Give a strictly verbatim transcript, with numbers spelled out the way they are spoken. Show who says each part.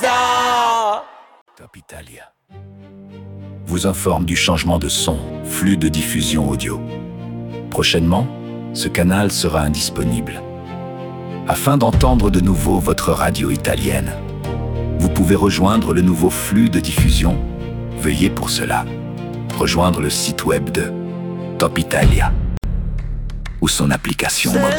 Speaker 1: ça.
Speaker 2: Top Italia vous informe du changement de son, flux de diffusion audio. Prochainement, ce canal sera indisponible. Afin d'entendre de nouveau votre radio italienne, vous pouvez rejoindre le nouveau flux de diffusion. Veuillez pour cela rejoindre le site web de Top Italia ou son application mobile.